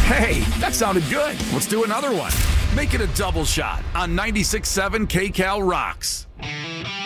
Hey, that sounded good. Let's do another one. Make it a double shot on 96.7 KCal Rocks.